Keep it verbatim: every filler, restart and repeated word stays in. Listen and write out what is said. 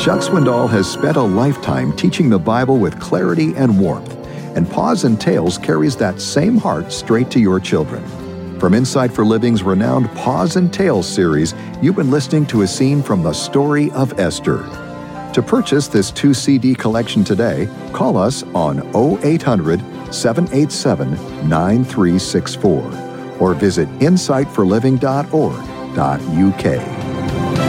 Chuck Swindoll has spent a lifetime teaching the Bible with clarity and warmth, and Paws and Tales carries that same heart straight to your children. From Insight for Living's renowned Paws and Tales series, you've been listening to a scene from the story of Esther. To purchase this two C D collection today, call us on oh eight hundred, seven eight seven, nine three six four or visit insight for living dot org dot U K.